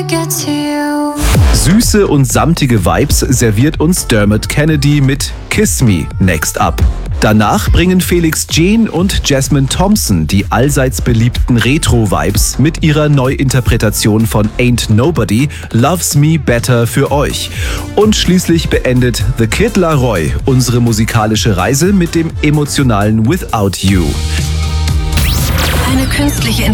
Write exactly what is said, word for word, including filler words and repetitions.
Süße und samtige Vibes serviert uns Dermot Kennedy mit Kiss Me Next Up. Danach bringen Felix Jean und Jasmine Thompson die allseits beliebten Retro-Vibes mit ihrer Neuinterpretation von Ain't Nobody Loves Me Better für euch. Und schließlich beendet The Kid Laroi unsere musikalische Reise mit dem emotionalen Without You. Eine künstliche